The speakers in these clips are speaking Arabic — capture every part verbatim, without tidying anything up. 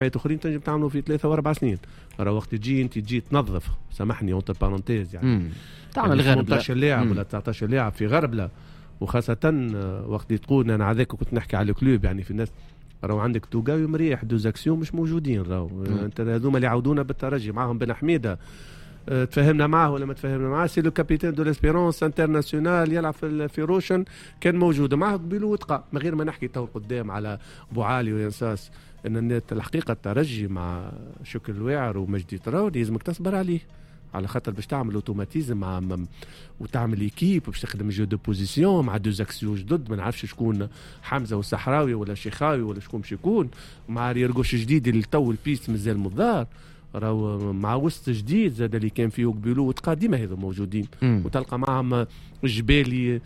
اخرين تنجم تعملوا في ثلاثة واربع سنين. راه وقت تجي انت تجي تنظف، سامحني اونتر بارونتيز يعني مم. تعمل يعني غربله ثمانية عشر لاعب ولا تسعة عشر لاعب في غربله، وخاصه وقت تقول انا هذاك كنت نحكي على الكلوب يعني في الناس راهو عندك توغاوي مريح دوزاكسيون مش موجودين راهو انت هذوما اللي يعودونا بالترجي معاهم بن حميده اه تفهمنا معاه ولا ما تفهمنا معاه سي لو كابيتان دو ليسبيرونس انترناسيونال يلعب في في روشن كان موجود معاه قبيله وتقى من غير ما نحكي تو قدام على ابو علي وينساس ان الحقيقه الترجي مع شكر الواعر ومجدي تراودي لازمك تصبر عليه على خاطر باش تعمل اوتوماتيزم مع م... وتعمل ايكيب باش تخدم جو دو بوزيسيون مع دو زاكسيون جدد ما نعرفش شكون حمزه والصحراوي ولا شيخاوي ولا شكون باش يكون مع ريرغوش جديد اللي تو البيست مازال مضار راهو مع وسط جديد زاد اللي كان فيه قبيلو وتقا ديما هذو موجودين م. وتلقى معهم الجبالي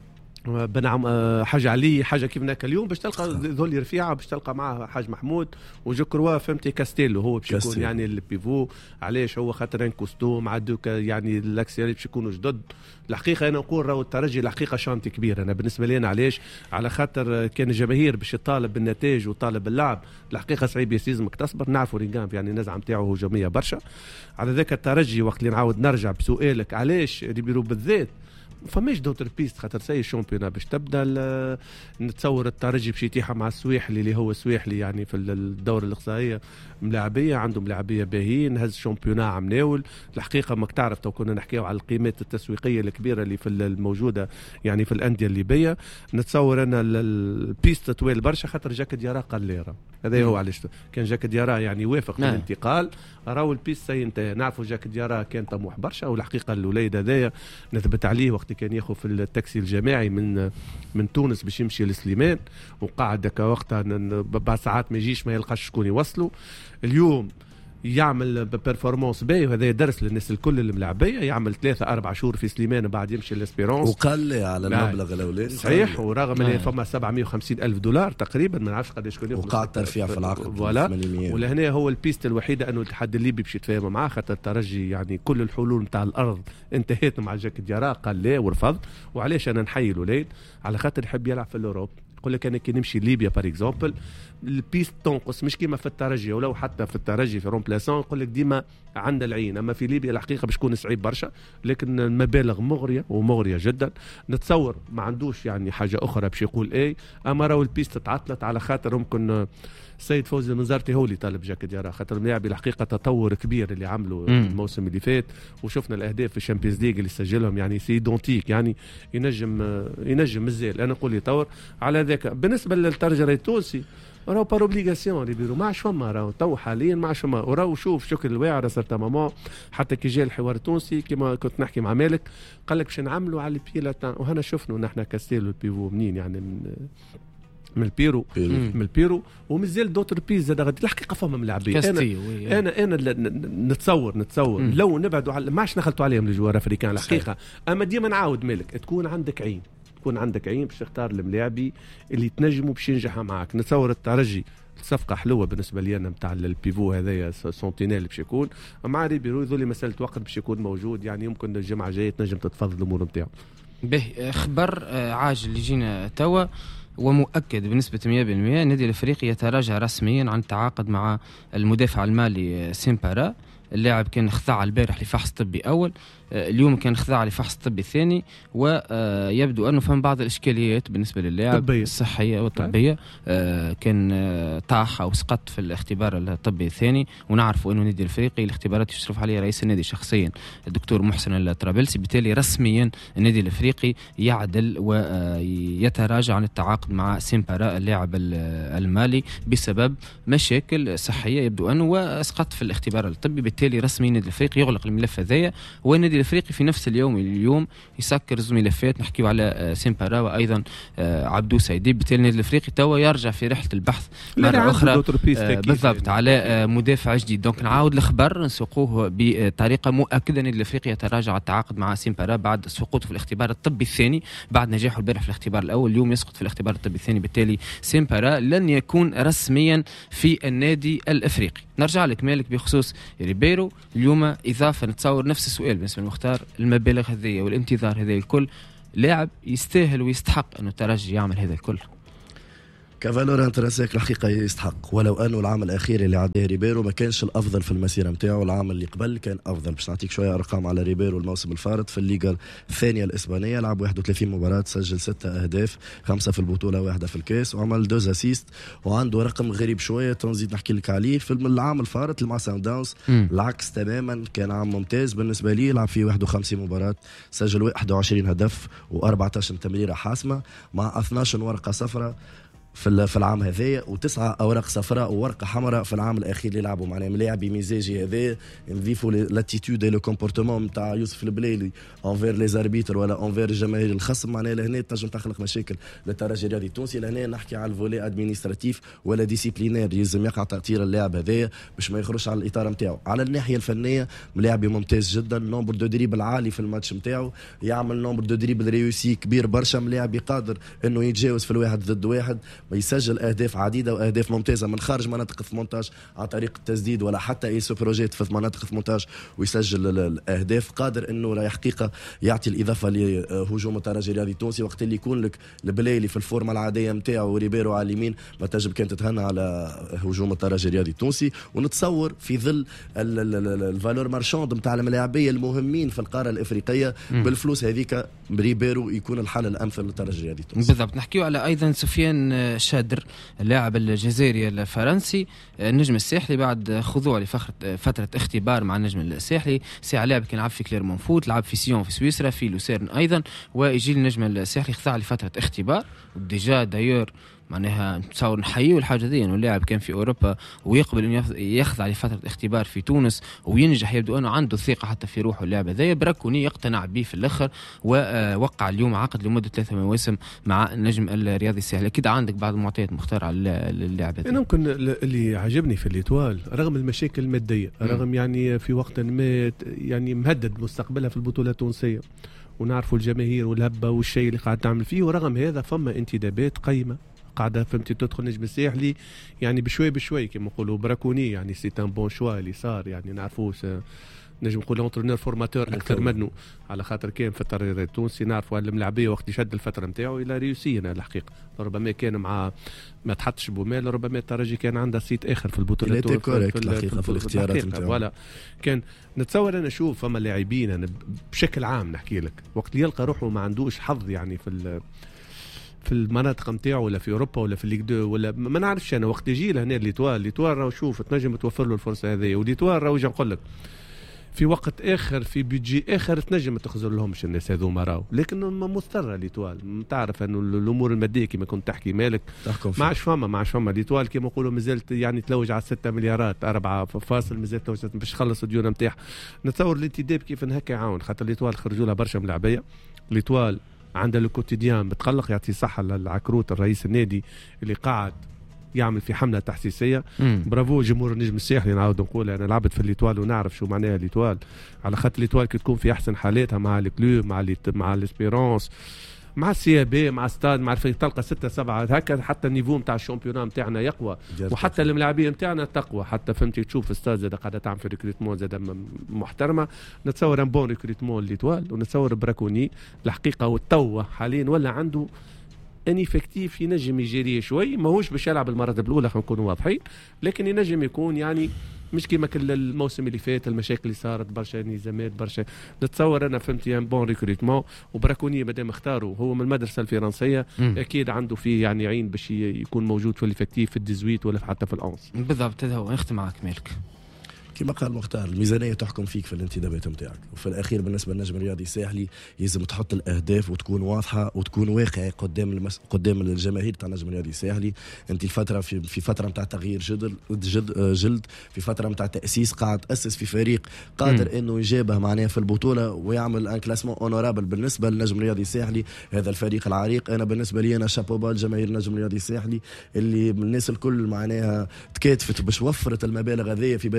بن عم حاجه علي حاجه كيف هناك اليوم باش تلقى ذول رفيعه باش تلقى معاه حاج محمود وجكروا فهمتي كاستيلو هو باش يكون يعني البيفو علاش هو خاطر ان كوستوم عدوك يعني الاكسيري باش يكونوا جدد. الحقيقه انا نقول راهو الترجي الحقيقه شانتي كبير انا بالنسبه لي أنا علاش على خاطر كان الجماهير باش يطالب بالنتائج وطالب باللعب الحقيقه صعيب يسيزمك تصبر نعرفوا رينغام يعني النزعه نتاعو هجوميه برشا على ذاك الترجي وقت اللي نعاود نرجع بسؤالك علاش ريبيرو بالذات فماش دوتر بيست خاطر سي الشامبيونا باش تبدا نتصور الترجي باش يتيحها مع السويحلي اللي هو السويحلي يعني في الدورة الإقصائية ملاعبية عندهم ملاعبية باهيين هز الشامبيونا عم ناول الحقيقة ما تعرف تو كنا نحكيو على القيمات التسويقية الكبيرة اللي في الموجودة يعني في الأندية الليبية نتصور أن البيست طويل برشا خاطر جاك ديارا قال ليرا هذا هو علاش كان جاك ديارا يعني وافق في الانتقال راهو البيست سينتهي نعرفوا جاك ديارا كان طموح برشا والحقيقة الوليد هذايا نثبت عليه وقت كان ياخذ في التاكسي الجماعي من من تونس باش يمشي لسليمان وقعد دكا وقتها بعد ساعات ما يجيش ما يلقاش شكون يوصله اليوم يعمل بيرفورمانس باهي وهذا درس للناس الكل الملاعبيه يعمل ثلاثة أربعة شهور في سليمان بعد يمشي للاسبيرونس وقال لي على المبلغ الاولاني صحيح ورغم اللي فما سبعمية وخمسين ألف دولار تقريبا ما نعرفش قداش كان ياخذ وقع الترفيع في العقد ولا ولهنا هو البيست الوحيده انه الاتحاد الليبي باش يتفاهم معاه خاطر الترجي يعني كل الحلول نتاع الارض انتهت مع جاك ديارا قال لا ورفض وعلاش انا نحيي الوليد على خاطر يحب يلعب في الاوروب يقول لك انا كي نمشي ليبيا بار اكزومبل البيست تنقص مش كيما في الترجي ولو حتى في الترجي في رومبلاسون يقول لك ديما عند العين اما في ليبيا الحقيقه باش تكون صعيب برشا لكن المبالغ مغريه ومغريه جدا نتصور ما عندوش يعني حاجه اخرى باش يقول اي اما راهو البيست تعطلت على خاطر ممكن السيد فوزي المنزرتي هو اللي طالب جاك ديارا خاطر اللاعب الحقيقه تطور كبير اللي عمله الموسم اللي فات وشفنا الاهداف في الشامبيونز ليج اللي سجلهم يعني سي دونتيك يعني ينجم ينجم مازال انا نقول يطور على ذاك. بالنسبه للترجي التونسي راهو بار اوبليغاسيون اللي بيرو ما عادش فما راهو تو حاليا ما عادش فما وراهو شوف شكل الواعر سرتا ماما حتى كي جاء الحوار التونسي كما كنت نحكي مع مالك قال لك باش نعملوا على البيلاتان وهنا شفنا نحن كاستيلو البيفو منين يعني من من البيرو من البيرو ومازال دوتر بيز زاد غادي الحقيقه فما ملاعبين انا انا انا نتصور نتصور مم. لو نبعدوا على ما عادش نخلطوا عليهم الجوار افريكان الحقيقه اما ديما نعاود مالك تكون عندك عين تكون عندك عين باش تختار الملاعبي اللي تنجموا باش ينجح معاك. نتصور الترجي الصفقه حلوه بالنسبه لي انا نتاع البيفو هذايا سونتينيل باش يكون مع ريبيرو يظل مساله وقت باش يكون موجود يعني يمكن الجمعه الجايه تنجم تتفضل الامور نتاعو به. خبر عاجل اللي جينا توا ومؤكد بنسبة مئة بالمئة النادي الافريقي يتراجع رسميا عن التعاقد مع المدافع المالي سيمبارا. اللاعب كان خضع البارح لفحص طبي أول اليوم كان خضع لفحص طبي ثاني ويبدو أنه فهم بعض الإشكاليات بالنسبة للاعب طبية. الصحية والطبية كان طاح أو سقط في الاختبار الطبي الثاني ونعرف أنه النادي الافريقي الاختبارات يشرف عليها رئيس النادي شخصيا الدكتور محسن الطرابلسي بالتالي رسميا النادي الافريقي يعدل ويتراجع عن التعاقد مع سيمبارا اللاعب المالي بسبب مشاكل صحية يبدو أنه وسقط في الاختبار الطبي. بالتالي رسميا النادي الافريقي يغلق الملف هذايا والنادي الافريقي في نفس اليوم اليوم يسكر زوج ملفات نحكيو على سيمبارا وايضا عبدو سيدي. بالتالي النادي الافريقي توا يرجع في رحله البحث مره اخرى بالضبط على مدافع جديد. دونك نعاود الخبر نسوقوه بطريقه مؤكده النادي الافريقي يتراجع التعاقد مع سيمبارا بعد سقوطه في الاختبار الطبي الثاني بعد نجاحه البارح في الاختبار الاول اليوم يسقط في الاختبار الطبي الثاني. بالتالي سيمبارا لن يكون رسميا في النادي الافريقي. نرجع لك مالك بخصوص ريبيرو اليوم إضافة نتصور نفس السؤال بالنسبة للمختار المبالغ هذه والانتظار هذا الكل لاعب يستاهل ويستحق أنه الترجي يعمل هذا الكل. كفالور انترنسيك الحقيقه يستحق، ولو انه العام الاخير اللي عداه ريبيرو ما كانش الافضل في المسيره نتاعو، العام اللي قبل كان افضل. باش نعطيك شويه ارقام على ريبيرو الموسم الفارط في الليغا الثانيه الاسبانيه، لعب واحد وثلاثين مباراه، سجل ستة اهداف، خمسه في البطوله واحده في الكاس، وعمل دوز اسيست، وعنده رقم غريب شويه تنزيد نحكي لك عليه في العام الفارط مع ساوند داونز العكس تماما، كان عام ممتاز بالنسبه لي، لعب فيه واحد وخمسين مباراه، سجل واحد وعشرين هدف و14 تمريره حاسمه مع اثناش ورقه صفراء في في العام هذايا، وتسعه اوراق صفراء وورقه حمراء في العام الاخير اللي لعبوا. معناها ملاعب مزاجي هذا نضيفوا لاتيتود اي لو كومبورتمون نتاع يوسف البليلي انفير لي زاربيتر ولا انفير الجماهير الخصم، معناها لهنا تنجم تخلق مشاكل للترجي الرياضي التونسي. لهنا نحكي على الفولي ادمينستراتيف ولا ديسيبلينير، يلزم يقع تاثير اللاعب هذايا باش ما يخرجش على الاطار نتاعو. على الناحيه الفنيه ملاعب ممتاز جدا، نومبر دو دريبل عالي في الماتش نتاعو، يعمل نومبر دو دريبل ريوسي كبير برشا، ملاعب قادر انه يتجاوز في الواحد ضد واحد، يسجل اهداف عديده واهداف ممتازه من خارج مناطق الثمنتاج عن طريق التسديد ولا حتى اي سوبروجيت في مناطق الثمنتاج ويسجل الاهداف، قادر انه رايح حقيقه يعطي الاضافه لهجوم الترجي الرياضي التونسي. وقت اللي يكون لك البلايلي في الفورمه العاديه نتاعو وريبيرو على اليمين، ما تنجم كانت تتهنى على هجوم الترجي الرياضي التونسي. ونتصور في ظل الفالور مارشاند نتاع الملاعبيه المهمين في القاره الافريقيه بالفلوس هذيك ريبيرو يكون الحل الامثل للترجي الرياضي التونسي. بالضبط. نحكيو على ايضا سفيان شادر اللاعب الجزائري الفرنسي النجم الساحلي، بعد خضوع لفترة اختبار مع النجم الساحلي. ساعة لاعب كان لعب في كليرمون فوت، لعب في سيون في سويسرا، في لوسيرن أيضا، ويجي النجم الساحلي خضع لفترة اختبار. وديجا دايور معناها نتصور نحييه الحاجه دي، انه اللاعب كان في اوروبا ويقبل انه يخضع لفتره اختبار في تونس وينجح، يبدو انه عنده ثقه حتى في روحه. اللاعب هذا براكوني يقتنع به في الاخر، ووقع اليوم عقد لمده ثلاثة مواسم مع النجم الرياضي الساحلي. اكيد عندك بعض المعطيات مختار على اللاعب هذا. ممكن اللي عجبني في الإيطوال رغم المشاكل الماديه، رغم يعني في وقت ما يعني مهدد مستقبلها في البطوله التونسيه، ونعرفوا الجماهير والهبه والشيء اللي قاعد تعمل فيه، ورغم هذا فما انتدابات قيمه قاعده فهمتي تدخل نجم الساحلي يعني بشوي بشوي كما نقولوا براكوني، يعني سي ان بون شوا اللي صار، يعني نعرفوه نجم نقول اونترينور فورماتور اكثر منه، على خاطر كان في الترجي التونسي نعرفوا الملاعبيه وقت يشد الفتره نتاعو الى ريوسينا الحقيقه. ربما كان مع ما تحطش بومال، ربما الترجي كان عنده سيت اخر في البطوله التونسيه في الحقيقه في الاختيارات نتاعو. ولا كان نتصور انا اشوف فما لاعبين انا بشكل عام نحكي لك وقت يلقى روحه ما عندوش حظ يعني في في المناطق نتاعو ولا في اوروبا ولا في الليغ دو ولا ما نعرفش انا، وقت يجي لهنا ليتوال ليتوال راهو شوف تنجم توفر له الفرصه هذه، وليتوال راهو يجي نقول لك في وقت اخر في بيجي اخر تنجم تخزر لهمش الناس هذوما راهو، لكن مضطره ليتوال. تعرف انه الامور الماديه كما كنت تحكي مالك ما عادش فما ما عادش فما ليتوال كما نقولوا مازالت يعني تلوج على ستة مليارات أربعة فاصل مازالت باش تخلص الديون نتاعها. نتصور الانتداب كيف هكا يعاون، خاطر ليتوال خرجوا لها برشا ملاعبيه. ليتوال عند الكوتيديان متقلق، يعطي صحة للعكروت الرئيس النادي اللي قاعد يعمل في حملة تحسيسية. مم. برافو جمهور النجم الساحلي، نعاود نقول أنا لعبت في الإيطوال ونعرف شو معناها الإيطوال، على خاطر الإيطوال كي تكون في أحسن حالاتها مع الكلوب مع مع الإسبيرونس مع السي بي مع ستاد مع الفريق تلقى ستة سبعة هكا، حتى النيفو نتاع الشامبيون نتاعنا يقوى وحتى الملاعبيه نتاعنا تقوى، حتى فهمتي تشوف ستاد زاد قاعده تعمل في ريكريتمون زاد محترمه. نتصور ان بون ريكريتمون ليتوال، ونتصور براكوني الحقيقه والتو حاليا ولا عنده ان افكتيف ينجم يجري شوي، ماهوش باش يلعب المرات الاولى خلينا نكونوا واضحين، لكن ينجم يكون يعني مش كيما كل الموسم اللي فات المشاكل اللي صارت برشا نظامات برشا. نتصور انا فهمتي ان بون ريكريتمون، وبراكوني مادام اختاروا هو من المدرسه الفرنسيه م. اكيد عنده في يعني عين باش يكون موجود في الافكتيف في الديزويت ولا حتى في الأونس. بالضبط هذا هو. نختم معك مالك. كما قال مختار الميزانيه تحكم فيك في الانتدابات نتاعك، وفي الاخير بالنسبه للنجم الرياضي الساحلي لازم تحط الاهداف وتكون واضحه وتكون واقعي قدام المس... قدام الجماهير تاع النجم الرياضي الساحلي. انت الفتره في, في فتره نتاع تغيير جدل جلد, جلد في فتره نتاع تاسيس، قاعد تاسس في فريق قادر م. انه يجابه معناه في البطوله ويعمل ان كلاسمون اونورابل بالنسبه للنجم الرياضي الساحلي. هذا الفريق العريق انا بالنسبه لي انا شابو جماهير النجم الرياضي الساحلي اللي الناس الكل معناها تكاتفت باش وفرت المبالغ هذه في بالي اكثر من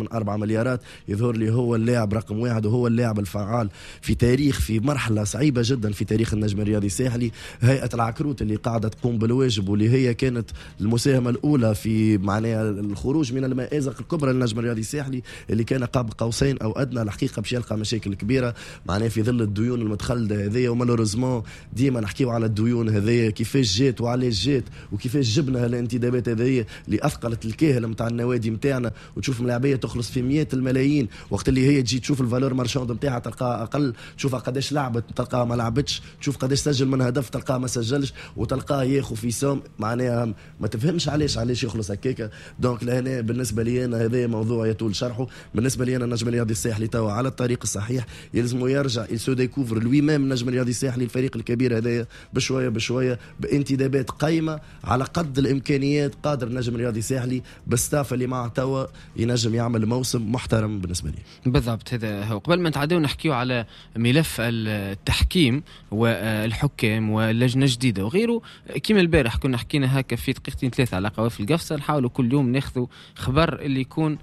من أربعة مليارات يظهر لي هو اللاعب رقم واحد وهو اللاعب الفعال في تاريخ في مرحلة صعيبة جدا في تاريخ النجم الرياضي الساحلي. هيئة العكروت اللي قاعدة تقوم بالواجب واللي هي كانت المساهمة الأولى في معناها الخروج من المأزق الكبرى للنجم الرياضي الساحلي اللي كان قاب قوسين أو أدنى، الحقيقة باش يلقى مشاكل كبيرة معناها في ظل الديون المتخلدة هذه. ومالوريزمون ديما نحكيو على الديون هذه كيفاش جات وعلاش جات وكيفاش جبنا هالانتدابات هذه اللي أثقلت الكاهل متاع النوادي متاعنا، وتشوف ملاعبية تخلص في مئات الملايين وقت اللي هي تجي تشوف الفالور مارشاند نتاعها تلقاها أقل، تشوفها قداش لعبت تلقاها ما لعبتش، تشوف قداش سجل من هدف تلقاها ما سجلش، وتلقاه ياخذ في سوم معناها ما تفهمش علاش علاش يخلص هكاكا. دونك لهنا بالنسبه لي انا هذا موضوع يطول شرحه. بالنسبه لي انا النجم الرياضي الساحلي توا على الطريق الصحيح، يلزمه يرجع يسو ديكوفر لوي ميم النجم الرياضي الساحلي الفريق الكبير هذايا بشويه بشويه بانتدابات قايمه على قد الامكانيات. قادر النجم الرياضي الساحلي بالستاف اللي معه توا ينجم يعمل موسم محترم بالنسبه لي. بالضبط هذا هو. قبل ما نتعداو نحكيو على ملف التحكيم والحكام واللجنه الجديده وغيره، كيما البارح كنا حكينا هكا في دقيقتين ثلاثه على قوافل القفصه، نحاولوا كل يوم ناخذوا خبر اللي يكون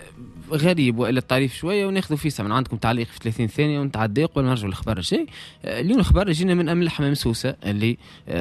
غريب والا الطريف شويه وناخذوا فيه من عندكم تعليق في ثلاثين ثانيه ونتعدى قبل ما نرجعوا للخبر الجاي. اليوم الخبر جينا من امل حمام سوسه اللي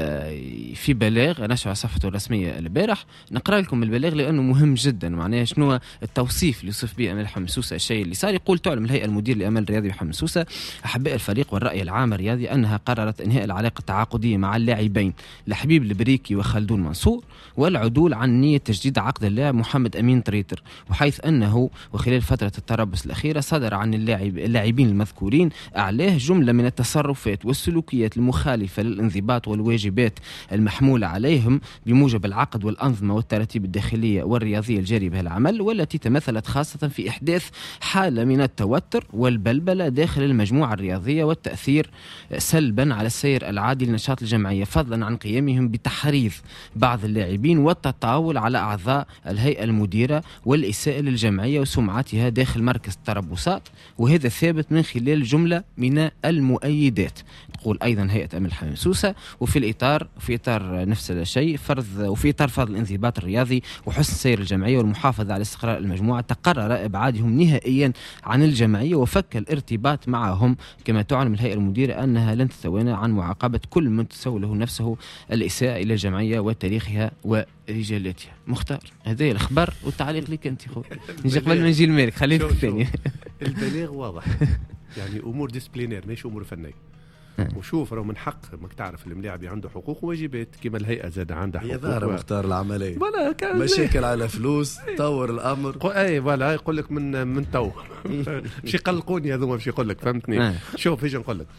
في بلاغ نشر صفحته الرسميه البارح. نقرا لكم البلاغ لانه مهم جدا، معناه شنو التوصيف اللي يوصف به امل حمام سوسه الشيء اللي صار. يقول: تعلم الهيئه المدير لامل الرياضي بحمام سوسه احباء الفريق والراي العام الرياضي انها قررت انهاء العلاقه التعاقديه مع اللاعبين لحبيب البريكي وخلدون منصور والعدول عن نيه تجديد عقد اللاعب محمد امين طريطر، وحيث انه وخلال فترة التربص الأخيرة صدر عن اللاعب اللاعبين المذكورين أعلاه جملة من التصرفات والسلوكيات المخالفة للانضباط والواجبات المحمولة عليهم بموجب العقد والأنظمة والتراتيب الداخلية والرياضية الجارية بها العمل، والتي تمثلت خاصة في إحداث حالة من التوتر والبلبلة داخل المجموعة الرياضية والتأثير سلبا على السير العادي لنشاط الجمعية، فضلا عن قيامهم بتحريض بعض اللاعبين والتطاول على أعضاء الهيئة المديرة والإساءة للجمعية وسمعتها داخل مركز التربصات، وهذا ثابت من خلال جملة من المؤيدات. تقول أيضا هيئة أمل حمام سوسة وفي الإطار في إطار نفس الشيء فرض وفي إطار فرض الانضباط الرياضي وحسن سير الجمعية والمحافظة على استقرار المجموعة، تقرر إبعادهم نهائيا عن الجمعية وفك الارتباط معهم. كما تعلم الهيئة المديرة أنها لن تتوانى عن معاقبة كل من تسوله نفسه الإساءة إلى الجمعية وتاريخها ورجالاتها. مختار هذا الخبر والتعليق لك أنت خو نجي قبل ما نجي المالك خليك الثاني. البلاغ واضح يعني أمور ديسبلينير ماشي أمور فنية. وشوف راه من حق ماك تعرف الملاعب عنده حقوق وواجبات كيما الهيئه زاد عندها حقوق. هي ظاهره مختار العمليه ولا مشاكل على فلوس طور الامر. اي فوالا يقول لك من من تو مش يقلقوني هذوما مش يقول لك فهمتني. شوف ايش نقول لك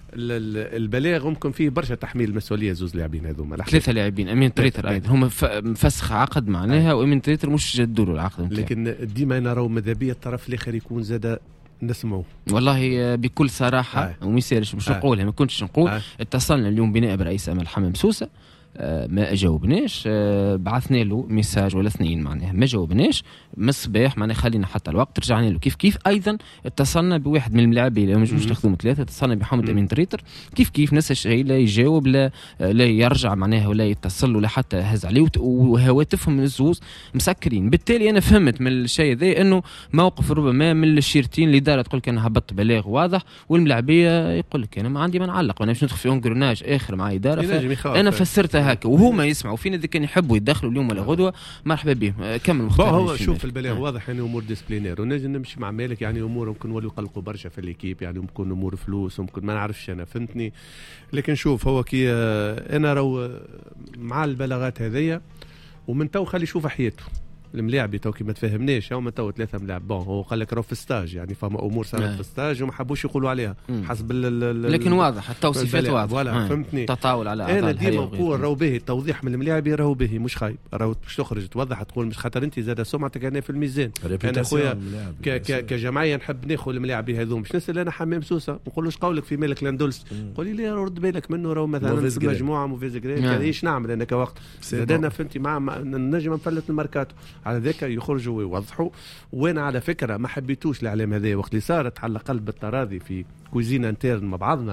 البلاغ ممكن فيه برشا تحميل المسؤوليه زوز لاعبين هذوما ثلاثه لاعبين امين طريطر ايضا هم مفسخ عقد معناها وامين طريطر مش جدوا له العقد. لكن ديما نراو ماذا بيا الطرف الاخر يكون زاد نسمعوا والله بكل صراحه آه. وما يسالش مش نقولها ما كنتش نقول آه. اتصلنا اليوم بنائب رئيس امل حمام سوسه آه ما اجاوبناش آه بعثنا له ميساج ولا اثنين معناها ما جاوبناش من الصباح معناها خلينا حتى الوقت رجعنا له كيف كيف. ايضا اتصلنا بواحد من الملاعبين اللي مش نخدموا ثلاثه اتصلنا بحمد امين طريطر كيف كيف نفس الشيء لا يجاوب لا لا يرجع معناها ولا يتصل ولا حتى هز عليه وهواتفهم من الزوز مسكرين. بالتالي انا فهمت من الشيء ذا انه موقف ربما من الشيرتين اللي دارت تقول لك انا هبطت بلاغ واضح والملاعبيه يقول لك انا ما عندي ما نعلق وانا باش ندخل في انجروناج اخر مع اداره. انا فسرتها هكا وهما يسمعوا فينا اذا كان يحبوا يدخلوا اليوم ولا غدوه مرحبا بهم. كمل مختار. هو شوف البلاغ واضح يعني امور ديسبلينير ونجي نمشي مع مالك يعني امور ممكن نولوا يقلقوا برشا في الكيب يعني ممكن امور فلوس وممكن ما نعرفش انا فهمتني. لكن شوف هو كي انا راهو مع البلاغات هذيا ومن تو خلي يشوف حياته الملاعب تو كي ما تفهمناش هما تو ثلاثه ملاعب بون هو قال لك راهو في ستاج يعني فما امور صارت في ستاج وما حبوش يقولوا عليها مم. حسب ال لكن واضح التوصيفات واضحه ولا فهمتني تطاول على اعضاء انا ديما نقول راهو باهي التوضيح من الملاعب راهو باهي مش خايب راهو باش تخرج توضح تقول مش خاطر انت زاد سمعتك انا في الميزان. انا خويا كجمعيه نحب ناخذ الملاعب هذوم باش نسال انا حمام سوسه نقول له ايش قولك في مالك لاندولس قول لي لا رد بالك منه راهو مثلا في مجموعه موفيز جريد ايش نعمل انا كوقت زاد انا فهمتي مع النجم نفلت الماركاتو على ذاك يخرج ويوضحوا. وانا على فكره ما حبيتوش الاعلام هذا وقت اللي صارت على الاقل بالتراضي في كوزينه انترن مع بعضنا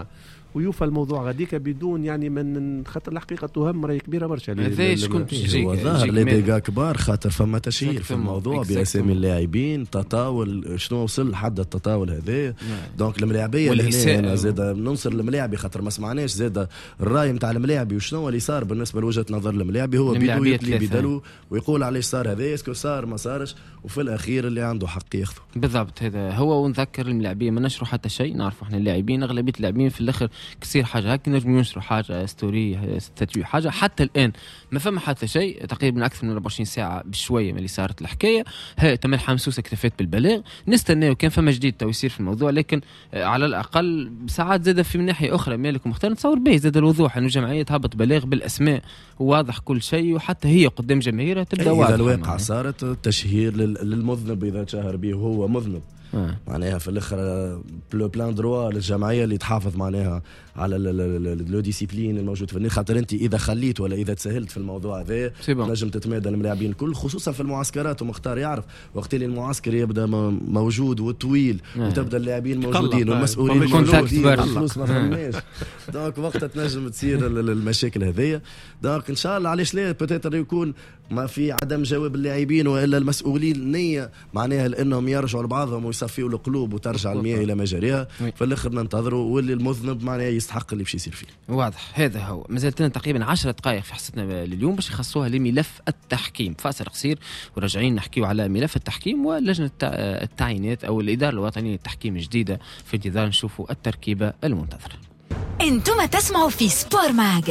ويوفى الموضوع غاديك بدون يعني من خاطر الحقيقه تهم راهي كبيره برشا. هذا شكون تجيك هو ظاهر لي ديغا كبار خاطر فما تشهير في الموضوع باسامي اللاعبين، تطاول شنو وصل لحد التطاول هذا. دونك الملاعبيه اللي انا زاد ننصر الملاعبي خاطر ما سمعناش زاد الراي نتاع الملاعبي وشنو اللي صار بالنسبه لوجهه نظر الملاعبي. هو بيدو يطلي بدلو ويقول عليه صار هذا اسكو صار ما صارش، وفي الاخير اللي عنده حق ياخذه. بالضبط هذا هو. ونذكر الملاعبيه ما نشروا حتى شيء، نعرفوا احنا اللاعبين اغلبيه اللاعبين في الاخر كثير حاجه هكا نجموا ينشروا حاجه ستوري ستاتيو حاجه. حتى الان ما فما حتى شيء، تقريبا اكثر من أربعة وعشرين ساعه بشويه من اللي صارت الحكايه. هي تم الحمسوسه اكتفت بالبلاغ، نستناو كان فما جديد تو يصير في الموضوع، لكن على الاقل ساعات زاد في من ناحيه اخرى مالك ومختار نتصور به زاد الوضوح انه الجمعيه تهبط بلاغ بالاسماء وواضح كل شيء، وحتى هي قدام جماهيرها تبدا واضحه. اذا الواقع صارت التشهير للمذنب اذا تشهر به وهو مذنب آه. معناها في الاخر بلو بلان دروا للجمعيه اللي تحافظ معناها على لو ديسيبلين الموجود في النادي. خاطر انت اذا خليت ولا اذا تسهلت في الموضوع هذا نجم تتمادى الملاعبين الكل، خصوصا في المعسكرات. ومختار يعرف وقت اللي المعسكر يبدا موجود وطويل آه. وتبدا اللاعبين موجودين والمسؤولين موجودين والفلوس ما فماش، دونك وقتها تنجم تصير المشاكل هذيا. دونك ان شاء الله علاش لا بوتيتر يكون ما في عدم جواب اللاعبين والا المسؤولين نيه معناها لانهم يرجعوا لبعضهم ويصفيوا القلوب وترجع المياه الى مجاريها. في الاخر ننتظروا واللي المذنب معناها يستحق اللي باش يصير فيه. واضح هذا هو. مازالت لنا تقريبا عشرة دقائق في حصتنا لليوم باش يخصوها لملف التحكيم. فاصل قصير وراجعين نحكيو على ملف التحكيم ولجنه التعيينات او الاداره الوطنيه للتحكيم الجديده، في انتظار نشوفوا التركيبه المنتظره. انتم تسمعوا في سبور ماج.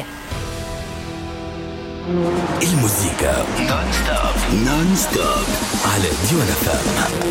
الموسيقى نون ستوب نون ستوب على ديوان اف ام.